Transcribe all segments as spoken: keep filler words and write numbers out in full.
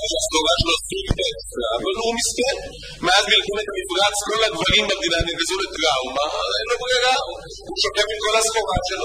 שהסגורה שלו סופר, אבל הוא מסכן. מאז מלחמת המפרץ כל הגברים במדינה נגזו לטראומה, אין לו ברירה, הוא שוקם עם כל הסחורה שלו.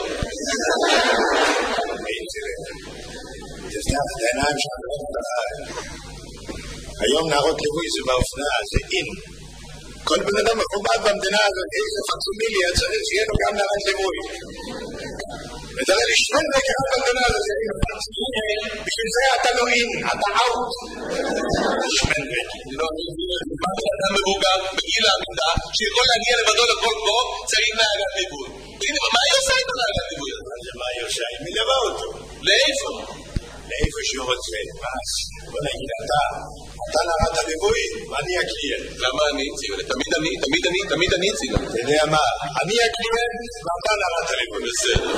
תפתח את העיניים שלך ולא תתחר. היום נערות ליווי זה באופנה, זה אין. כל בן אדם מכובד במדינה הזאת, איזה פקסימיליה צריך שיהיה לו גם נערת ליווי. ותראה לי שני דקה במדינה הזאת, בשביל זה אתה לא אין, אתה אאוט. שמן דקה. לא, מה שאתה מבוגר בגיל העמידה, שיכול להגיע לבדו לכל קור, צריך נערת ליווי. הנה, מה היא עושה איתו נערת ליווי? מה היא עושה? היא מלווה אותו. לאיפה? לאיפה שהוא רוצה. אז בוא נגיד, אתה, אתה נערת הליווי, ואני הקליינט. למה אני אציג? תמיד אני, תמיד אני, תמיד אני אציג. אתה יודע מה? אני הקליינט, ואתה נערת הליווי. בסדר.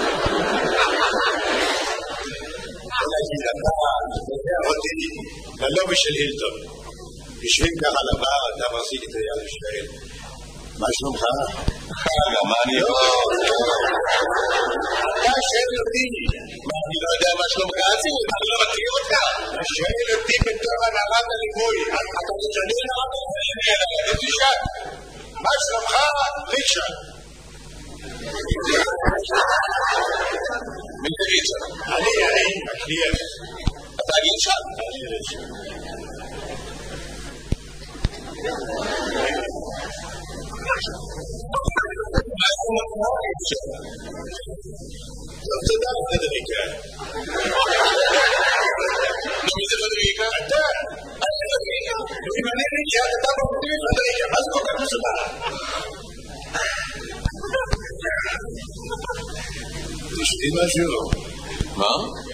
בוא נגיד, אתה יודע אותי ללובי של הילטון. יושבים ככה לבר, אתה מחזיק את היד ושואל. מה שלומך? חגה, מה אני לא, אתה שואל אותי. מה, אני לא יודע מה שלומך אצי? מה, אני לא מכיר אותך? אתה שואל אותי בתור הנערת הליווי. אתה משנה נערת הליווי? אני אלא, תשאל. מה שלומך? ריצ'רד. מי זה ריצ'רד? אני, אני, הקליינט. אתה ריצ'רד? אני ריצ'רד. טוב, תודה, פדריקה. מי זה פדריקה? אתה. מה זה פדריקה? אם אני ריצ'רד, אתה מפתיע פדריקה. מה זה כל כך מסובך? תשתי משהו? מה?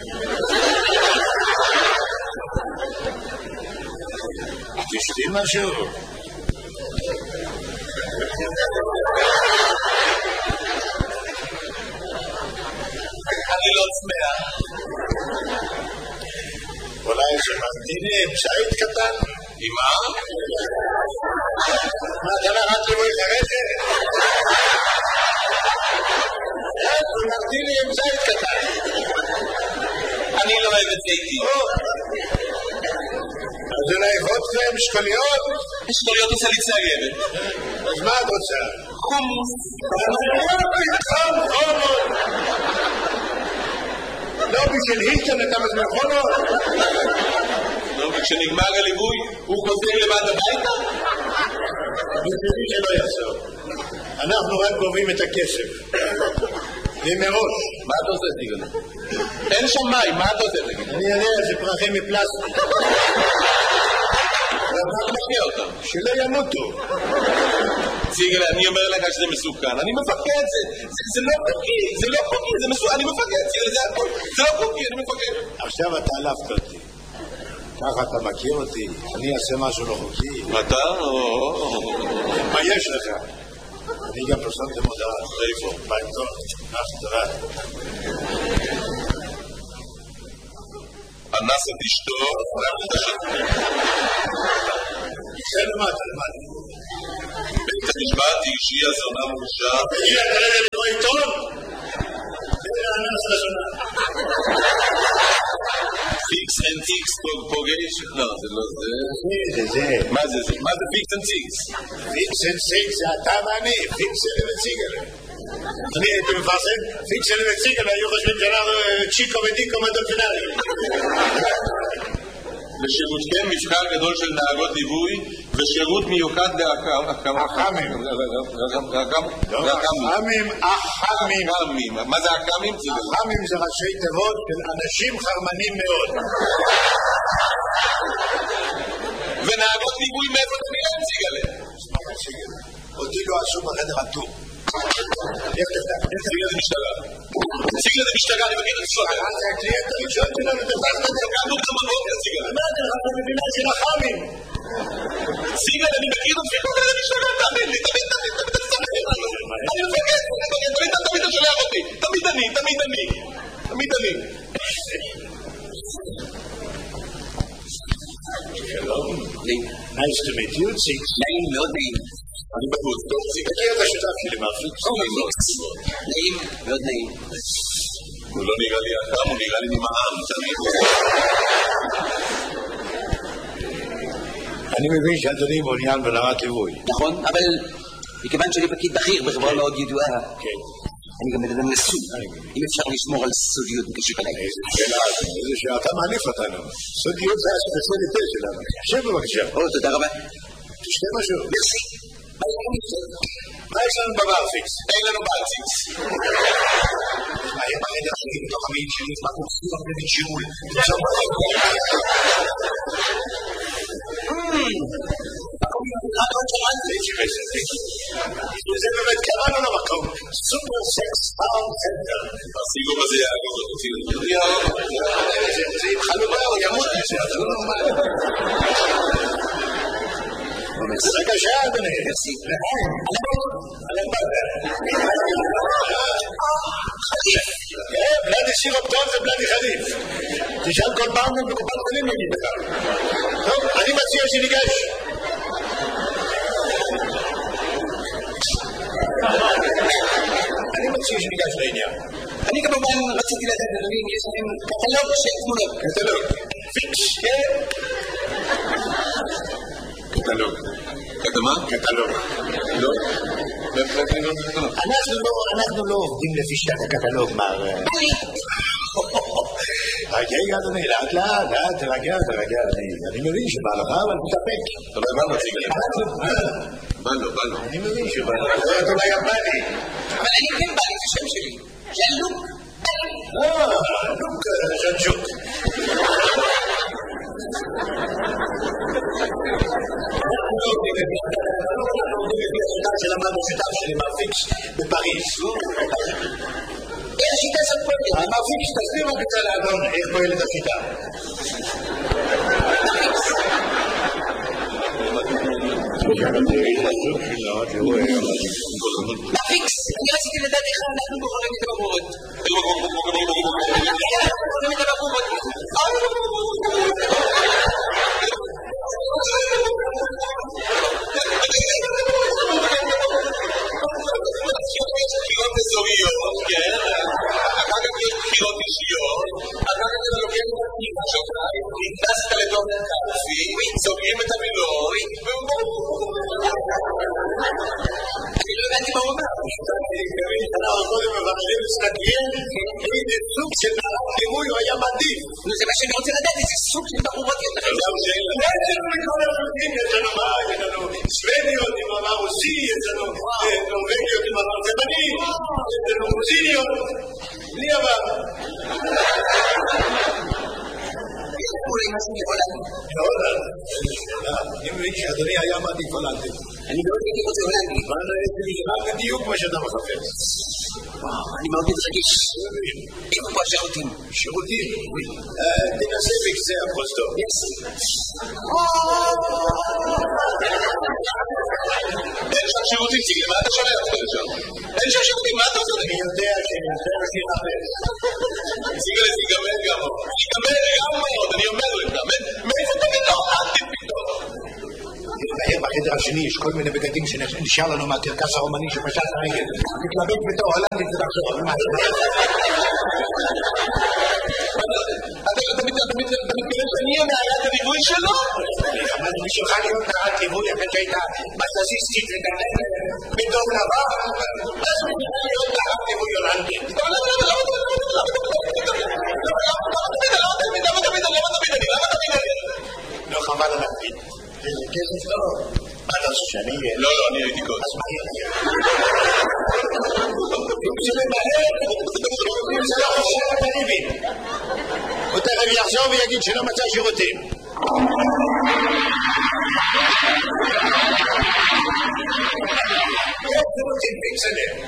תשתי משהו? אני לא צמאה. אולי שמרתיני עם שעית קטן? עם מה? מה, אתה נערת ליווי חרדת? שמרתיני עם שעית קטן. אני לא אוהב את זיתי. אז אולי וודקה עם שקוליות? שקוליות עושה לי צגבת. אז מה את רוצה? חומוס. חום, חומוס. לא בשביל הילטון אתה מזמן חומוס? לא, וכשנגמר הליווי הוא חוזר לבד הביתה? בשבילי שלא יעשור. אנחנו רק גובים את הכסף. ומראש. מה אתה עושה, סיגל? אין שם מים, מה אתה עושה, סיגל? אני יודע, זה פרחים מפלסטיק. מה אתה משקיע אותם? שלא ימותו. סיגל, אני אומר לך שזה מסוכן. אני מפחד, זה לא חוקי, זה לא חוקי, זה מסוכן. אני מפחד, סיגל, זה הכל. זה לא חוקי, אני מפחד. עכשיו אתה עלפת אותי. ככה אתה מכיר אותי. אני אעשה משהו לא חוקי. אתה? מה יש לך? אני גם פרסמתי מודעה. איפה? בעיתון. אך תראה. אנס את אשתו, אף את השתו. זה למד, למד. בית המשפט הרשיע זונה מורשע. הגיע כרגע לקרוא עיתון? זה אנס לזונה. פיקס אנד טיקס פוגש? לא, זה לא זה. זה, זה. מה זה זה? מה זה פיקס אנד טיקס? פיקס אנד טיקס זה אתה ואני. פיקס אנד ציגל. אני הייתי מפרסם, פיקס אנד ציגל היו חושבים שאנחנו צ'יקו ודיקו מדולפינרי. לשירותכם מבחר גדול של נהגות ליווי ושירות מיוחד לאחמים. אחמים. אחמים, אחמים. מה זה אחמים? אחמים זה ראשי תיבות של אנשים חרמנים מאוד. ונהגות ליווי מאיפה אתה נראה ציגלה? אותי לא עשו בחדר הטור. ציגלה זה משטרה. ציגלה זה משטרה, אני מכיר את הספר. מה זה הקליינט הראשון שלנו? תפסת את זה. קמנו כמה בוקר, ציגלה. מה זה לך במדינה של אחמים? ציגלה, אני מכיר את הספר של המשטרה, תאמין לי, תמיד, תמיד, תמיד, תמיד, אני מפגד, תמיד, תמיד אתה שולח אותי. תמיד אני, תמיד אני. תמיד אני. שלום. Nice to meet you, Six. נעים, מאוד נעים. אני בחוץ, טוב, ציגלה. תכיר את השותף שלי, מרפיק. נעים, מאוד נעים. הוא לא נראה לי אדם, הוא נראה לי ממעם, תמיד. אני מבין שאדוני מעוניין ברמת ליווי. נכון, אבל מכיוון שאני פקיד בכיר בחברה מאוד ידועה, כן. אני גם מדבר נשוי. אם אפשר לשמור על סודיות בקשר אליי. איזה שאלה, איזה שאתה מעליף אותנו. סודיות זה הספציאליטה שלנו. שב בבקשה. או, תודה רבה. תשתה משהו. מרסי. מה יש לנו בברפיקס? אין לנו ברציקס. היה בחדר שלי, בתוך המעיד שלי, מה קורסים הרבה מג'ימול. זה באמת קראנו למקום סופר סקס פארם סנטר. הסיגוב הזה יעגוב אותי. זה עם חלובה או ימות מזה, אתה לא נורמל. רגע שעה אדוני. בלדי סירופטון זה בלדי חריף. תשאל כל פעם בקופת חולים נגיד לך. טוב, אני מציע שניגש. אני מציע שניגש לעניין. אני כמובן רציתי לדעת אדוני אם יש לכם קטלוג של תמונות. קטלוג. פיקס. קטלוג. קטמה? קטלוג. לא? אנחנו לא עובדים לפי שיטת הקטלוג, מר... רגע, אדוני, לאט לאט, לאט, תרגע, תרגע. אני מבין שבא לך, אבל תתאפק. אתה לא הבא מציג לי. בא לו, בא לו. אני מבין שבא לך. אתה לא היה בא לי. אבל אני כן בא לי, זה שם שלי. זה לוק. אה, לוק ז'נג'וק. שלמדנו שיטה שלי מהפיקס בפריז. איך השיטה הזאת פועלת? המהפיקס, תסביר רק קצת לאדון איך פועלת השיטה. מהפיקס, אני רציתי לדעת איך אנחנו בוחרים את הבחורות. איך אנחנו בוחרים את הבחורות? בחירות אזוריות, כן? אחר כך יש בחירות אישיות, אחר כך אתה לוקח את הפנימה שלך, נכנסת לתוך הקלפי, סוגרים את המילוי, אני לא הבנתי מה הוא אומר. אנחנו קודם מבחרים מסתכלים איזה סוג של ליווי הוא היה מעדיף. נו, זה מה שאני רוצה לדעת, איזה סוג של בחורות יש לכם. יש לנו מכל הרוסים, יש לנו מה, יש לנו סוודיות עם אמר רוסי, יש לנו נורווגיות עם אמר גרמני, יש לנו רוסיניות, בלי אבל. אולי משהו מהולנד. מהולנד? אני מבין שאדוני היה מעדיף הולנדי. אני מאוד הייתי רוצה הולנדי. רק בדיוק מה שאתה מחפש. אני מאוד מתרגש. איפה פה השירותים? שירותים? תנסה בקצה הפרוזדור. אין שם שירותים, ציגלי, מה אתה שולח אותך לשם? אין שם שירותים, מה אתה עושה? אני יודע שאני רוצה להשאיר אחר. ציגלי, זה ייגמר גם עוד. ייגמר גם עוד, אני אומר לך. מאיפה אתה פתאום? אל תפתאום. בחדר השני יש כל מיני בגדים שנשאר לנו מהקרקס הרומני שפשט הרגל. תתלבט בתור הולנדית ותחזור. אתה מתכוון שאני אהיה נערת הליווי שלו? אבל בשבילך להיות נערת ליווי אחרי שהייתה בסטטיסטית וגדלת בדום לבא, אז בשבילך להיות נערת ליווי הולנדית. למה תמיד? למה תמיד? למה תמיד? לא חבל על הפית. איזה כסף טוב. מה אתה עושה שאני אהיה? לא, לא, אני הייתי קודם. אז מה יהיה? אם זה ממהר, אם זה לא חושב הקריבים. הוא תכף יחזור ויגיד שלא מצא שירותים. יש שירותים פיקסלר.